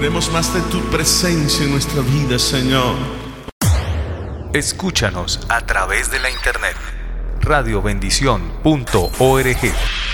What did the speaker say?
Queremos más de tu presencia en nuestra vida, Señor. Escúchanos a través de la internet radiobendición.org.